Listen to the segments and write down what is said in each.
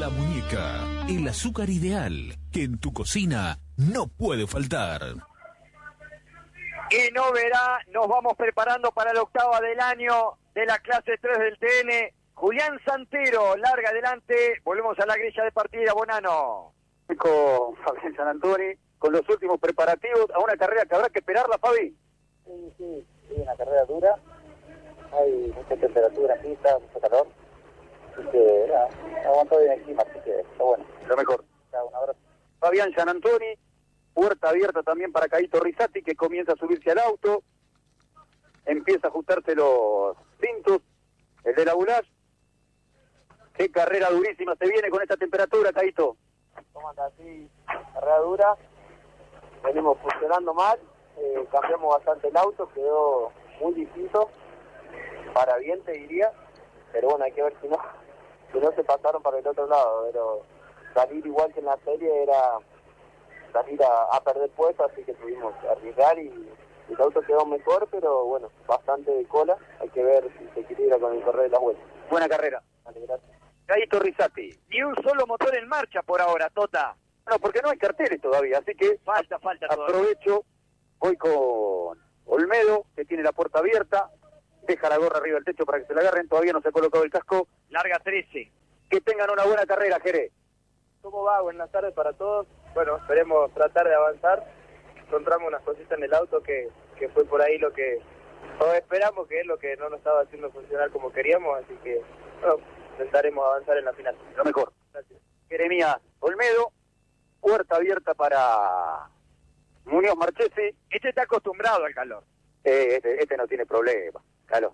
La Muñeca, el azúcar ideal que en tu cocina no puede faltar. Y no verá, nos vamos preparando para la octava del año de la clase 3 del TN. Julián Santero, larga adelante, volvemos a la grilla de partida, Bonano. Con Fabián San Antoni, con los últimos preparativos a una carrera que habrá que esperarla, Fabi. Sí, es una carrera dura, hay mucha temperatura en pista, mucho calor, así que nada, aguantó bien el clima, así que está bueno. Lo mejor. Un abrazo. Fabián San Antoni, puerta abierta también para Caíto Rizzati, que comienza a subirse al auto, empieza a ajustarse los cintos, el de la Bulash. Qué carrera durísima se viene con esta temperatura, Caíto. ¿Cómo anda? Así, carrera dura, venimos funcionando mal, cambiamos bastante el auto, quedó muy distinto, para bien te diría, pero bueno, hay que ver si no se pasaron para el otro lado, pero salir igual que en la serie era salir a perder puestos, así que tuvimos que arriesgar y el auto quedó mejor, pero bueno, bastante de cola, hay que ver si se equilibra con el correr de las vueltas. Buena carrera. Vale, gracias. Caíto Rizzati. Ni un solo motor en marcha por ahora, Tota. No, porque no hay carteles todavía, así que Falta todavía. aprovecho, voy con Olmedo, que tiene la puerta abierta, deja la gorra arriba del techo para que se la agarren, todavía no se ha colocado el casco. Larga 13. Que tengan una buena carrera, Jerez. ¿Cómo va? Buenas tardes para todos. Bueno, esperemos tratar de avanzar. Encontramos unas cositas en el auto que fue por ahí lo que... o esperamos que es lo que no nos estaba haciendo funcionar como queríamos, así que bueno, intentaremos avanzar en la final. Lo mejor. Gracias. Jeremías Olmedo, puerta abierta para Muñoz Marchesi. Este está acostumbrado al calor. Este no tiene problema, calor.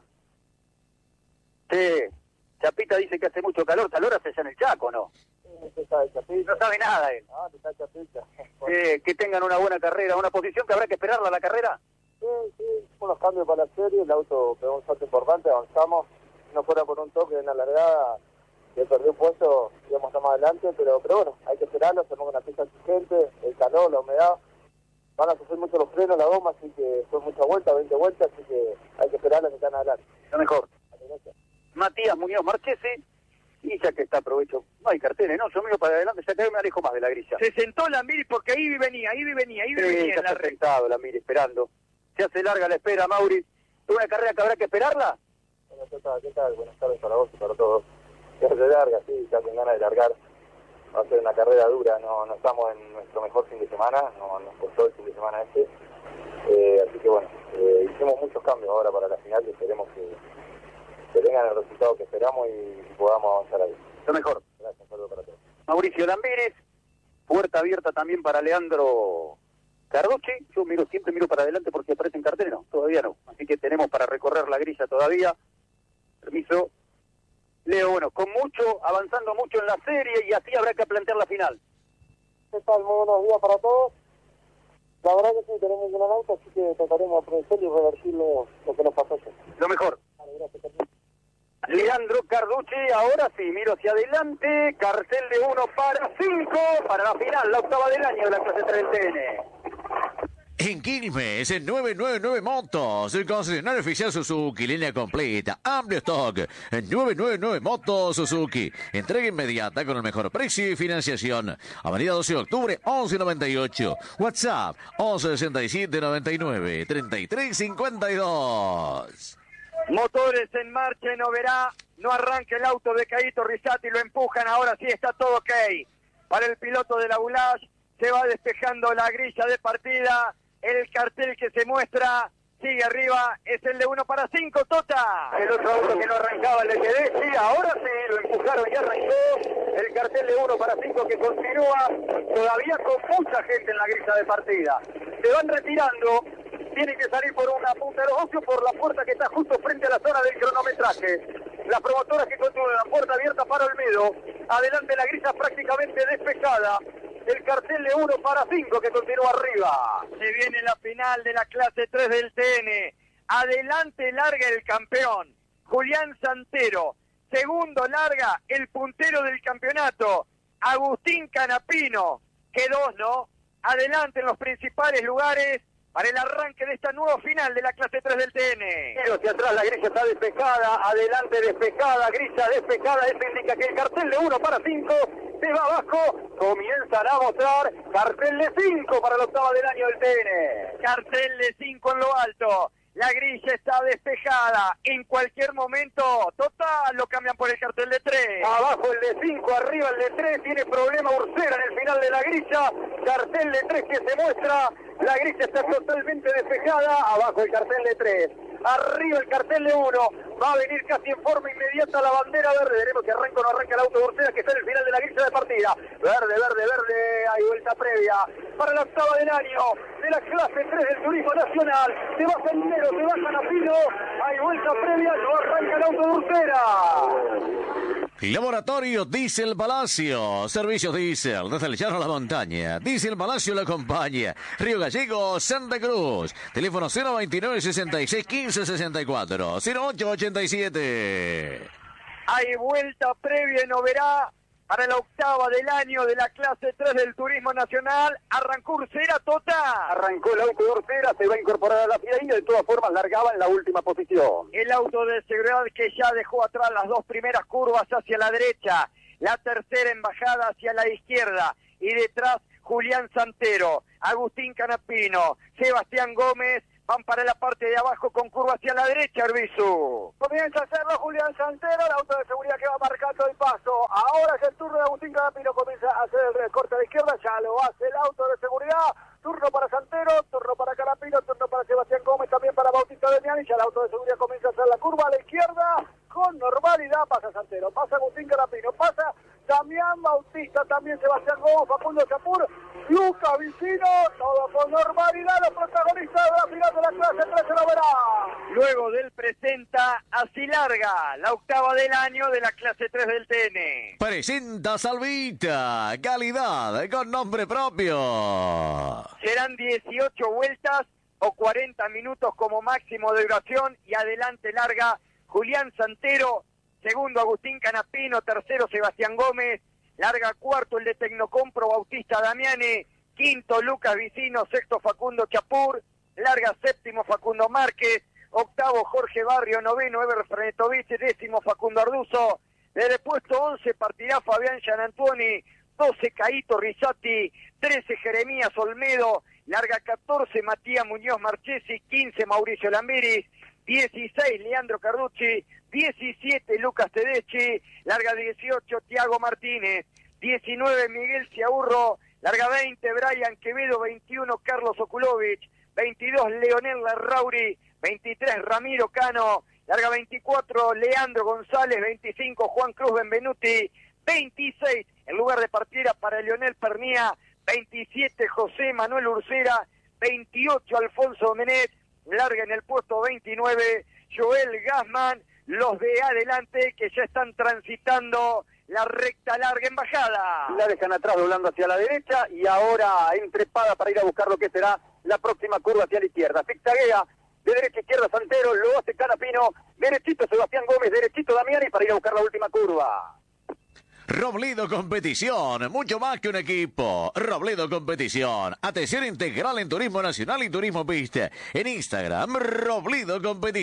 Chapita dice que hace mucho calor. ¿Calor hace allá en el Chaco, no? Este sabe Chapita. No sabe nada él. Ah, te está Chapita. Que tengan una buena carrera, una posición que habrá que esperarla la carrera. Sí, unos cambios para la serie, el auto pegó un salto importante, avanzamos, si no fuera por un toque en la largada, que perdió un puesto, íbamos a estar más adelante, pero bueno, hay que esperarlo, tenemos una pista exigente, el calor, la humedad, van a sufrir mucho los frenos, la goma, así que son muchas vueltas, 20 vueltas, así que hay que esperarlo que están adelante. Lo mejor. Gracias. Matías Muñoz Marchesi, y ya que está aprovecho, no hay carteles, no, yo miro para adelante, ya que me alejo más de la grilla. Se sentó la Miri porque ahí venía Ya en la está sentado la mire esperando. Se hace larga la espera, Mauri. ¿Una carrera que habrá que esperarla? Bueno, ¿qué tal? Buenas tardes para vos y para todos. Se hace larga, sí, ya con ganas de largar. Va a ser una carrera dura, no estamos en nuestro mejor fin de semana, nos costó el fin de semana así que bueno, hicimos muchos cambios ahora para la final y esperemos que tengan el resultado que esperamos y podamos avanzar ahí. Lo mejor. Gracias, un saludo para todos. Mauricio Lamberes, puerta abierta también para Leandro Carducci. Yo siempre miro para adelante porque aparecen carteles, no, todavía no. Así que tenemos para recorrer la grilla todavía. Permiso. Leo, bueno, avanzando mucho en la serie y así habrá que plantear la final. ¿Qué tal? Muy buenos días para todos. La verdad que sí, tenemos un auto, así que trataremos de aprovechar y revertir lo que nos pasó ayer. Lo mejor. Vale, gracias. Leandro Carducci, ahora sí, miro hacia adelante, cartel de 1 para 5, para la final, la octava del año de la clase 3 del TN. En Quilmes, en 999 Motos, el concesionario oficial Suzuki, línea completa, amplio stock, en 999 Motos Suzuki, entrega inmediata con el mejor precio y financiación. Avenida 12 de octubre, 1198, WhatsApp, 1167 99 33 52. Motores en marcha, no verá, no arranca el auto de Caíto Rizzati, lo empujan, ahora sí está todo ok. Para el piloto de la Bulash, se va despejando la grilla de partida, el cartel que se muestra, sigue arriba, es el de 1 para 5, Tota. El otro auto que no arrancaba, el LTD, sí, ahora sí, lo empujaron y arrancó. El cartel de 1 para 5 que continúa, todavía con mucha gente en la grilla de partida. Se van retirando. Tienen que salir por una punta de los ocios por la puerta que está justo frente a la zona del cronometraje. Las promotoras que continúan, la puerta abierta para Olmedo. Adelante la grilla prácticamente despejada. El cartel de 1 para 5 que continúa arriba. Se viene la final de la clase 3 del TN. Adelante larga el campeón, Julián Santero. Segundo larga el puntero del campeonato, Agustín Canapino. Quedó, ¿no? Adelante en los principales lugares para el arranque de esta nueva final de la clase 3 del TN. Pero hacia atrás la grilla está despejada, adelante despejada, grilla despejada, eso indica que el cartel de 1 para 5 se va abajo, comienzan a mostrar cartel de 5 para la octava del año del TN. Cartel de 5 en lo alto. La grilla está despejada. En cualquier momento, total, lo cambian por el cartel de 3. Abajo el de 5, arriba el de 3. Tiene problema Ursera en el final de la grilla. Cartel de 3 que se muestra. La grilla está totalmente despejada. Abajo el cartel de 3. Arriba el cartel de 1. Va a venir casi en forma inmediata la bandera verde. Veremos si arranca o no arranca el auto de Ursera, que está en el final de la grilla de partida. Verde, verde, verde. Hay vuelta previa para la octava del año de la clase 3 del Turismo Nacional. Se va Santero, se va Canapino. Hay vuelta previa, no arranca el auto de Ursera. Laboratorio Diesel Palacio. Servicios Diesel desde el llano a la montaña. Diesel Palacio la acompaña. Río Gallego, Santa Cruz. Teléfono 029 66 15 64 08 87. Hay vuelta previa en Oberá para la octava del año de la clase 3 del Turismo Nacional. Arrancó Ursera, Tota. Arrancó el auto de Ursera, se va a incorporar a la fila y de todas formas largaba en la última posición. El auto de seguridad que ya dejó atrás las dos primeras curvas hacia la derecha, la tercera embajada hacia la izquierda y detrás Julián Santero, Agustín Canapino, Sebastián Gómez. Van para la parte de abajo con curva hacia la derecha, Arbizu. Comienza a hacerlo Julián Santero, el auto de seguridad que va marcando el paso. Ahora es el turno de Agustín Canapino, comienza a hacer el recorte a la izquierda, ya lo hace el auto de seguridad. Turno para Santero, turno para Canapino, turno para Sebastián Gómez, también para Bautista Demiani. Ya el auto de seguridad comienza a hacer la curva a la izquierda. Con normalidad pasa Santero, pasa Agustín Canapino, pasa Damián Bautista, también Sebastián Gómez, Facundo Chapur, Lucas Vicino, todo con normalidad, los protagonistas de la final de la clase 3 se lo verá. Luego del presenta, así larga, la octava del año de la clase 3 del TN. Presenta Salvita, calidad con nombre propio. Serán 18 vueltas o 40 minutos como máximo de duración y adelante larga Julián Santero, segundo Agustín Canapino, tercero Sebastián Gómez, larga cuarto el de Tecnocompro Bautista Damiani, quinto Lucas Vicino, sexto Facundo Chapur, larga séptimo Facundo Márquez, octavo Jorge Barrio, noveno Eber Frenetovich, décimo Facundo Arduzo, desde el puesto 11 partirá Fabián Gianantuoni, 12 Caíto Rizzati, 13 Jeremías Olmedo, larga 14 Matías Muñoz Marchesi, 15 Mauricio Lambiris, 16 Leandro Carducci, 17 Lucas Tedeschi, larga 18 Tiago Martínez, 19 Miguel Ciaurro, larga 20 Brian Quevedo, 21 Carlos Okulovich, 22 Leonel Larrauri, 23 Ramiro Cano, larga 24 Leandro González, 25 Juan Cruz Benvenuti, 26 en lugar de partida para Leonel Pernía, 27 José Manuel Ursera, 28 Alfonso Domenet, larga en el puesto 29 Joel Gassman, los de adelante que ya están transitando la recta larga en bajada. La dejan atrás doblando hacia la derecha y ahora entrepada para ir a buscar lo que será la próxima curva hacia la izquierda. Zigzaguea de derecha a izquierda Santero, lo hace Canapino, derechito Sebastián Gómez, derechito Damiani para ir a buscar la última curva. Robledo Competición, mucho más que un equipo. Robledo Competición, atención integral en Turismo Nacional y Turismo Pista. En Instagram, Robledo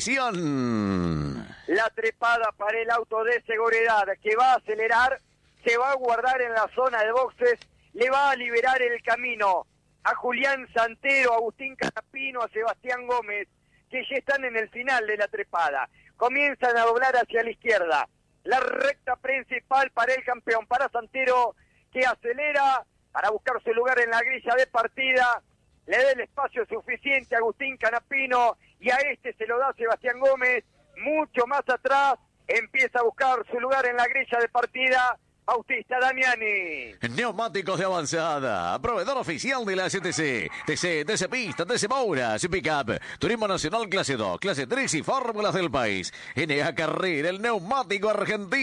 Competición. La trepada para el auto de seguridad que va a acelerar, se va a guardar en la zona de boxes, le va a liberar el camino a Julián Santero, a Agustín Canapino, a Sebastián Gómez, que ya están en el final de la trepada. Comienzan a doblar hacia la izquierda. La recta principal para el campeón, para Santero, que acelera para buscar su lugar en la grilla de partida. Le da el espacio suficiente a Agustín Canapino y a este se lo da Sebastián Gómez. Mucho más atrás empieza a buscar su lugar en la grilla de partida Bautista Damiani. Neumáticos de avanzada, proveedor oficial de la STC, TC Pista, TC Mouras, Pickup, Turismo Nacional Clase 2, Clase 3 y Fórmulas del país. NA Carrera, el neumático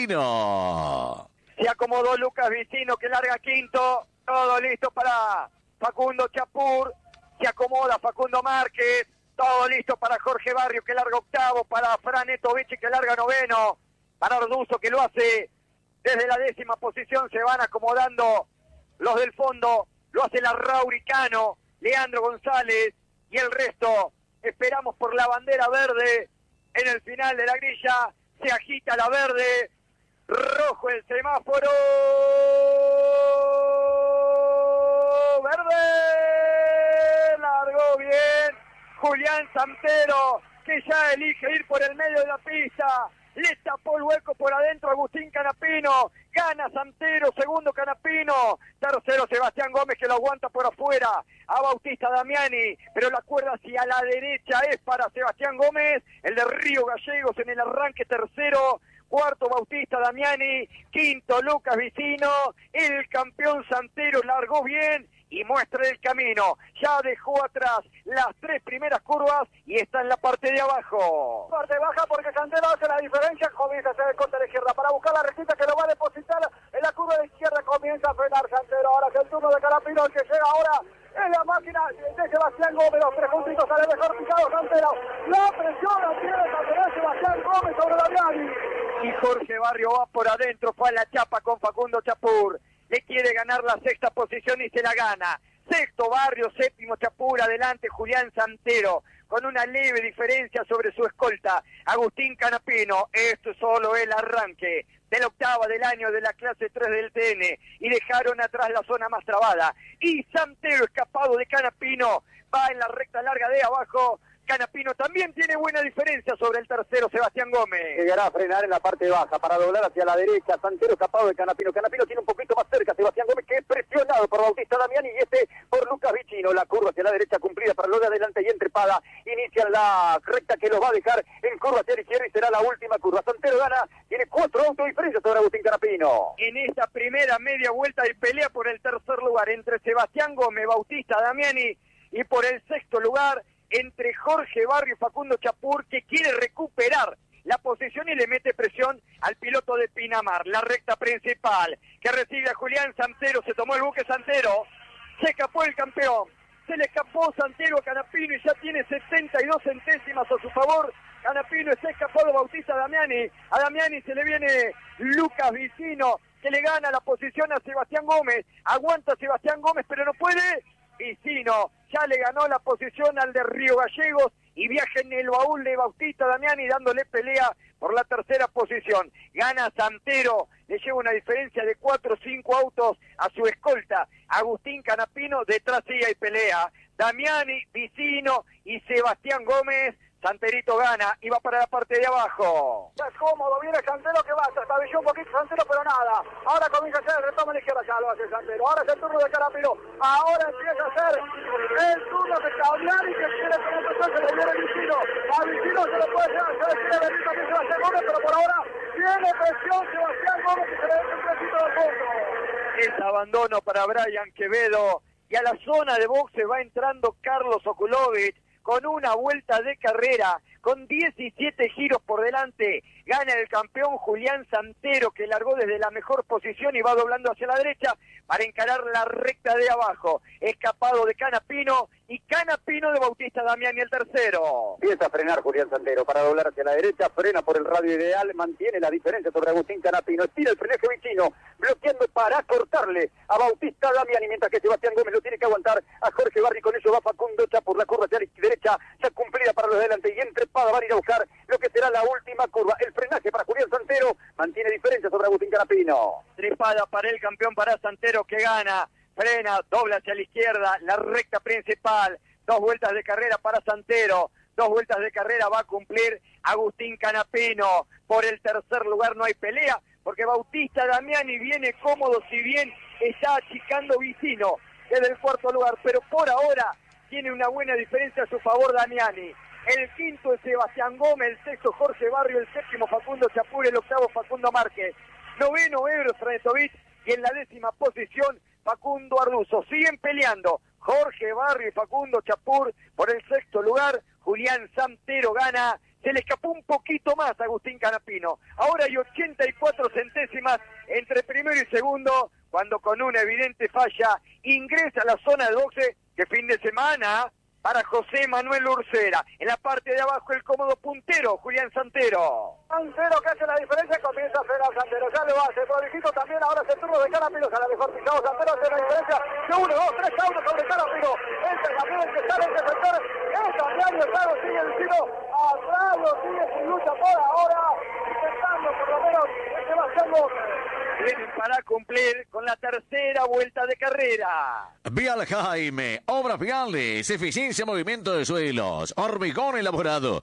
argentino. Se acomodó Lucas Vicino que larga quinto, todo listo para Facundo Chapur, se acomoda Facundo Márquez, todo listo para Jorge Barrio que larga octavo, para Fran Etovich que larga noveno, para Arduzo que lo hace desde la 10ª posición. Se van acomodando los del fondo, lo hace Larrauri Cano, Leandro González y el resto. Esperamos por la bandera verde en el final de la grilla, se agita la verde, rojo el semáforo. verde. Largó bien Julián Santero, que ya elige ir por el medio de la pista. Le tapó el hueco por adentro Agustín Canapino. Gana Santero, segundo Canapino. Tercero Sebastián Gómez, que lo aguanta por afuera a Bautista Damiani. Pero la cuerda hacia la derecha es para Sebastián Gómez. El de Río Gallegos en el arranque tercero. Cuarto Bautista Damiani. Quinto Lucas Vicino. El campeón Santero largó bien y muestra el camino. Ya dejó atrás las tres primeras curvas y está en la parte de abajo. Parte baja porque Santero hace la diferencia, comienza a hacer el corte a la izquierda para buscar la recita que lo va a depositar en la curva de izquierda, comienza a frenar Santero. Ahora es el turno de Canapino, el que llega ahora es la máquina de Sebastián Gómez. Los tres juntitos sale mejor pisado Santero. La presión la tiene Santero, Sebastián Gómez sobre Damiani. Y Jorge Barrio va por adentro, fue a la chapa con Facundo Chapur. Le quiere ganar la sexta posición y se la gana. Sexto Barrio, séptimo Chapur, adelante Julián Santero, con una leve diferencia sobre su escolta, Agustín Canapino. Esto es solo el arranque de la octava del año de la clase 3 del TN, y dejaron atrás la zona más trabada. Y Santero, escapado de Canapino, va en la recta larga de abajo. Canapino también tiene buena diferencia sobre el tercero, Sebastián Gómez. Llegará a frenar en la parte baja para doblar hacia la derecha. Santero escapado de Canapino. Canapino tiene un poquito más cerca Sebastián Gómez, que es presionado por Bautista Damiani y por Lucas Vicino. La curva hacia la derecha cumplida para lo de adelante y entrepada. Inicia la recta que los va a dejar en curva hacia la izquierda y será la última curva. Santero gana, tiene 4 autos de diferencia sobre Agustín Canapino. En esta primera media vuelta de pelea por el tercer lugar entre Sebastián Gómez, Bautista Damiani, y por el sexto lugar entre Jorge Barrio y Facundo Chapur, que quiere recuperar la posición y le mete presión al piloto de Pinamar. La recta principal que recibe a Julián Santero, se tomó el buque Santero, se escapó el campeón, se le escapó Santero a Canapino y ya tiene 72 centésimas a su favor. Canapino está escapado Bautista Damiani, a Damiani se le viene Lucas Vicino, que le gana la posición a Sebastián Gómez, aguanta Sebastián Gómez pero no puede. Vicino ya le ganó la posición al de Río Gallegos y viaja en el baúl de Bautista Damiani dándole pelea por la tercera posición. Gana Santero, le lleva una diferencia de 4 o 5 autos a su escolta. Agustín Canapino, detrás sí hay pelea. Damiani, Vicino y Sebastián Gómez. Santerito gana y va para la parte de abajo. Ya es cómodo, viene Santero que va, se estabilizó un poquito Santero, pero nada. Ahora comienza a hacer el retoma a la izquierda, ya lo hace Santero. Ahora es el turno de Canapino. Ahora empieza a hacer el turno de Damiani, que tiene penetración, se le viene Vicino. A Vicino se le puede llegar, se le quiere venir también Sebastián Gómez, pero por ahora tiene presión Sebastián Gómez, que se le deja un pedacito del fondo. Es abandono para Brian Quevedo y a la zona de boxe va entrando Carlos Okulovic con una vuelta de carrera, con 17 giros por delante. Gana el campeón Julián Santero, que largó desde la mejor posición y va doblando hacia la derecha para encarar la recta de abajo. Escapado de Canapino y Canapino de Bautista Damiani el tercero. Empieza a frenar Julián Santero para doblar hacia la derecha, frena por el radio ideal, mantiene la diferencia sobre Agustín Canapino, estira el frenaje Vicino, bloqueando para cortarle a Bautista Damiani, mientras que Sebastián Gómez lo tiene que aguantar a Jorge Barri. Con ello va Facundo por la curva hacia la derecha, ya cumplida para los de delante, y entrepada van a ir a buscar lo que será la última curva. El frenaje para Julián Santero mantiene diferencia sobre Agustín Canapino. Trepada para el campeón, para Santero, que gana, frena, dobla hacia la izquierda, la recta principal, 2 vueltas de carrera para Santero, 2 vueltas de carrera va a cumplir Agustín Canapino. Por el tercer lugar no hay pelea, porque Bautista Damiani viene cómodo, si bien está achicando Vicino desde el cuarto lugar, pero por ahora tiene una buena diferencia a su favor Damiani. El quinto es Sebastián Gómez, el sexto Jorge Barrio, el séptimo Facundo Chapur, el octavo Facundo Márquez, noveno Ebro Franetovic y en la 10ª posición Facundo Arduzo. Siguen peleando Jorge Barrio y Facundo Chapur por el sexto lugar. Julián Santero gana, se le escapó un poquito más a Agustín Canapino. Ahora hay 84 centésimas entre primero y segundo, cuando con una evidente falla ingresa a la zona de boxe que fin de semana para José Manuel Ursera. En la parte de abajo el cómodo puntero, Julián Santero. Santero que hace la diferencia, comienza a frenar Santero, ya lo hace, prolijito también, ahora es el turno de Canapino, a la mejor pisado Santero, hace la diferencia de 1, 2, 3 autos sobre Canapino. Este también el que sale en ese sector, es Damiani, el Rado sigue diciendo, atrás lo sigue sin lucha por ahora, intentando por lo menos Sebastián Gómez. Vienen para cumplir con la tercera vuelta de carrera. Vial Jaime, obras viales, eficiencia, movimiento de suelos, hormigón elaborado.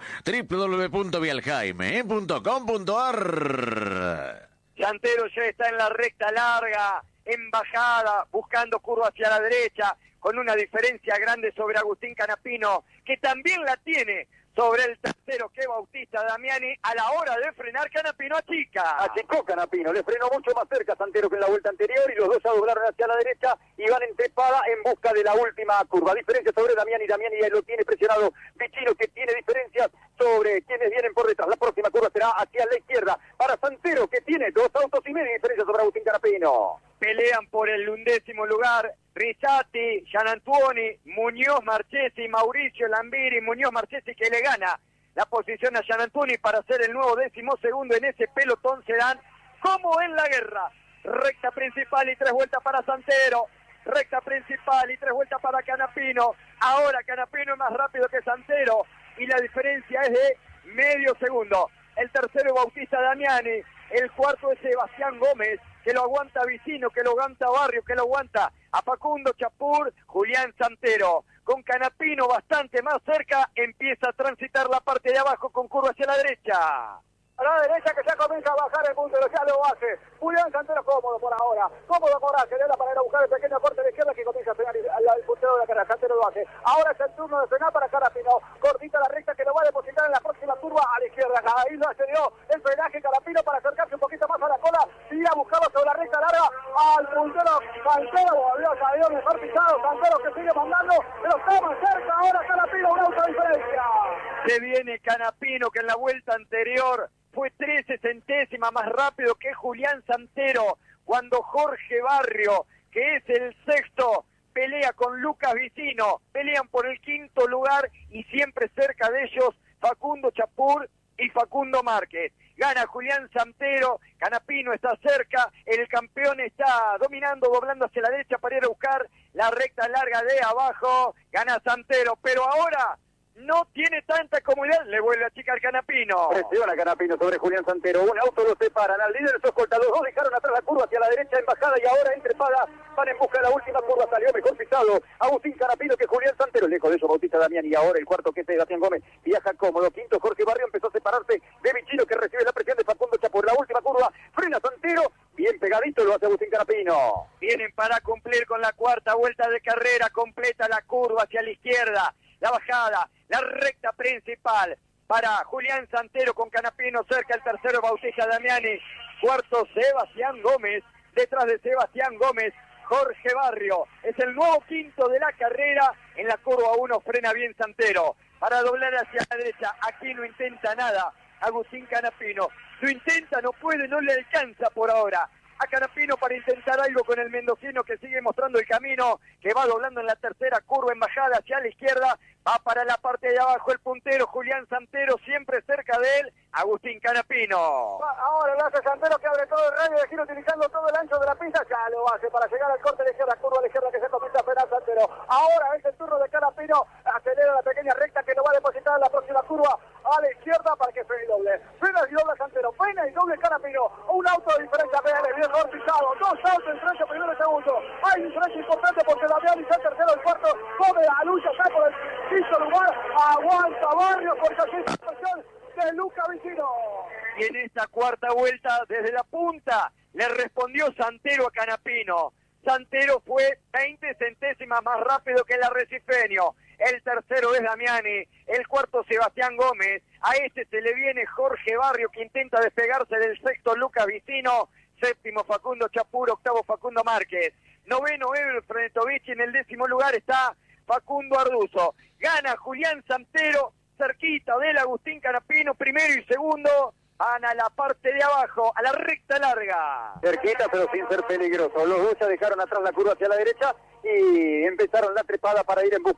www.vialjaime.com.ar. Santero ya está en la recta larga, en bajada, buscando curva hacia la derecha, con una diferencia grande sobre Agustín Canapino, que también la tiene sobre el tercero, que Bautista Damiani. A la hora de frenar, Canapino achica. Achicó Canapino, le frenó mucho más cerca Santero que en la vuelta anterior y los dos se doblaron hacia la derecha y van en trepada en busca de la última curva. Diferencia sobre Damiani ya lo tiene presionado Vicino, que tiene diferencias sobre quienes vienen por detrás. La próxima curva será hacia la izquierda para Santero, que tiene 2 autos y medio de diferencia sobre Agustín Canapino. Pelean por el 11º lugar Rizzati, Gianantuoni, Muñoz Marchesi, Mauricio Lambiri. Muñoz Marchesi, que le gana la posición a Gianantuoni para ser el nuevo 12º en ese pelotón. Se dan como en la guerra. Recta principal y 3 vueltas para Santero. Recta principal y 3 vueltas para Canapino. Ahora Canapino es más rápido que Santero y la diferencia es de medio segundo. El tercero es Bautista Damiani. El cuarto es Sebastián Gómez, que lo aguanta Vicino, que lo aguanta Barrio, que lo aguanta a Facundo Chapur. Julián Santero, con Canapino bastante más cerca, empieza a transitar la parte de abajo con curva hacia la derecha. A la derecha, que ya comienza a bajar el punto, ya lo hace. Julián Santero cómodo por ahora. Cómodo por ahora, para ir a buscar el pequeño corte de izquierda que comienza a frenar el puntero de la carrera. Santero lo hace. Ahora es el turno de frenar para Canapino. Cortita la recta que lo va a depositar en la próxima curva a la izquierda. Ahí lo accedió el frenaje Canapino para acercarse un poquito más a la cola y a buscarlo sobre la recta larga al puntero Santero. Volvió mejor pisado. Santero que sigue mandando, pero está más cerca ahora Canapino, una auto diferencia. Se viene Canapino, que en la vuelta anterior fue 13 centésimas más rápido que Julián Santero, cuando Jorge Barrio, que es el sexto, pelea con Lucas Vicino. Pelean por el 5º lugar y siempre cerca de ellos Facundo Chapur y Facundo Márquez. Gana Julián Santero, Canapino está cerca, el campeón está dominando, doblando hacia la derecha para ir a buscar la recta larga de abajo. Gana Santero, pero ahora no tiene tanta comodidad, le vuelve a achicar Canapino. Presiona Canapino sobre Julián Santero, un auto lo separan, al líder su escolta, los dos dejaron atrás la curva hacia la derecha en bajada y ahora en trepada van en busca de la última curva. Salió mejor pisado Agustín Canapino que Julián Santero, lejos de eso Bautista Damiani. Y ahora el cuarto, que es Sebastián Gómez, viaja cómodo. Quinto, Jorge Barrio empezó a separarse de Vicino, que recibe la presión de Facundo Chapur. La última curva, frena Santero, bien pegadito lo hace Agustín Canapino. Vienen para cumplir con la cuarta vuelta de carrera, completa la curva hacia la izquierda, la bajada, la recta principal para Julián Santero con Canapino cerca. El tercero Bautista Damiani, cuarto Sebastián Gómez, detrás de Sebastián Gómez Jorge Barrio. Es el nuevo quinto de la carrera. En la curva 1 frena bien Santero para doblar hacia la derecha. Aquí no intenta nada Agustín Canapino, lo intenta, no puede, no le alcanza por ahora a Canapino para intentar algo con el mendocino, que sigue mostrando el camino, que va doblando en la tercera curva en bajada hacia la izquierda. Va para la parte de abajo el puntero Julián Santero, siempre cerca de él Agustín Canapino. Ahora lo hace Santero, que abre todo el radio de giro utilizando todo el ancho de la pista. Ya lo hace para llegar al corte de izquierda, curva a la izquierda que se comienza a frenar Santero. Ahora es el turno de Canapino, acelera la pequeña recta que lo va a depositar en la próxima curva a la izquierda para que frene y doble. Frena y doble Santero, frena y doble Canapino. Un auto de diferencia, bien mejor pisado. Dos autos en frente, primero y segundo. Hay diferencia importante porque Damián está el tercero, el cuarto. Come la lucha, está por el quinto lugar. Aguanta Barrio porque aquí es la situación de Lucas Vicino. Y en esta cuarta vuelta, desde la punta, le respondió Santero a Canapino. Santero fue 20 centésimas más rápido que el arrecifeño. El tercero es Damiani, el cuarto Sebastián Gómez. A este se le viene Jorge Barrio, que intenta despegarse del sexto Lucas Vicino. Séptimo Facundo Chapur, octavo Facundo Márquez. Noveno Ever Frenetovich, en el 10º lugar está Facundo Arduzo. Gana Julián Santero, cerquita del Agustín Canapino, primero y segundo. Van a la parte de abajo, a la recta larga. Cerquita, pero sin ser peligroso. Los dos ya dejaron atrás la curva hacia la derecha y empezaron la trepada para ir en busca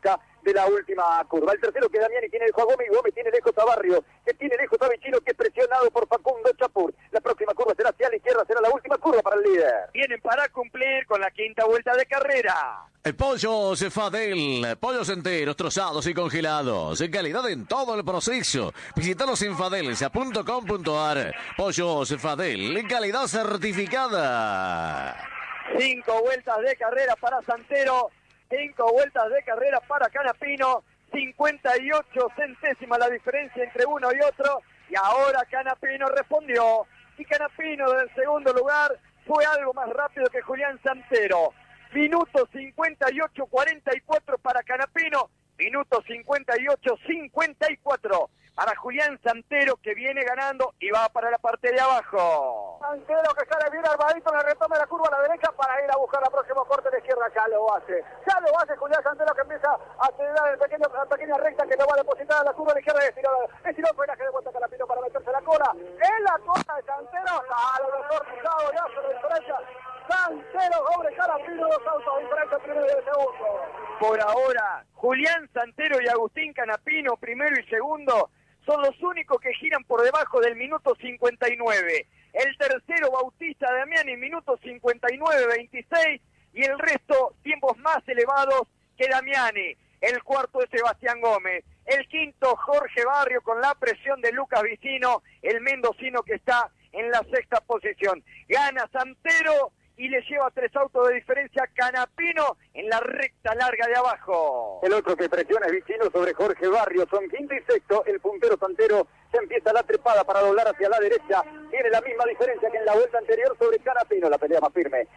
de la última curva. El tercero que Damiani tiene lejos a Gómez, Gómez tiene lejos a Barrio, que tiene lejos a Vicino, que es presionado por Facundo Chapur. La próxima curva será hacia la izquierda, será la última curva para el líder. Vienen para cumplir con la quinta vuelta de carrera. Pollos Fadel, pollos enteros, trozados y congelados, en calidad en todo el proceso. Visítalos en fadelsa.com.ar. Pollos Fadel, en calidad certificada. 5 vueltas de carrera para Santero, 5 vueltas de carrera para Canapino, 58 centésimas la diferencia entre uno y otro, y ahora Canapino respondió, y Canapino del segundo lugar fue algo más rápido que Julián Santero. Minuto 58-44 para Canapino, minuto 58-54 para Julián Santero, que viene ganando y va para la parte de abajo. Santero que sale bien armadito, le retoma la curva a la derecha para ir a buscar la próxima corte de izquierda. Ya lo hace Julián Santero, que empieza a acelerar la pequeña recta que lo va a depositar a la curva a la izquierda. Estiró el frenaje de vuelta Canapino para meterse la cola. En la cola de Santero, a lo mejor pisado, ya se lo diferencia. Santero sobre Canapino, 2 autos diferentes, primero y segundo. Por ahora, Julián Santero y Agustín Canapino, primero y segundo, son los únicos que giran por debajo del minuto 59. El tercero, Bautista Damiani, minuto 59-26, y el resto, tiempos más elevados que Damiani. El cuarto es Sebastián Gómez. El quinto, Jorge Barrio, con la presión de Lucas Vicino, el mendocino que está en la sexta posición. Gana Santero y le lleva 3 autos de diferencia a Canapino en la recta larga de abajo. El otro que presiona es Vicino sobre Jorge Barrio. Son quinto y sexto. El puntero Santero se empieza la trepada para doblar hacia la derecha. Tiene la misma diferencia que en la vuelta anterior sobre Canapino. La pelea más firme